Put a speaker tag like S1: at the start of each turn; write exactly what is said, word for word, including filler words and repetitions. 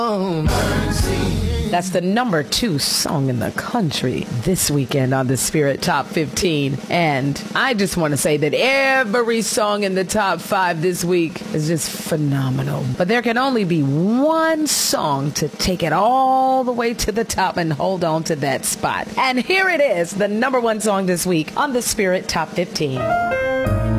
S1: That's the number two song in the country this weekend on the Spirit Top fifteen. And I just want to say that every song in the top five this week is just phenomenal. But there can only be one song to take it all the way to the top and hold on to that spot. And here it is, the number one song this week on the Spirit Top fifteen.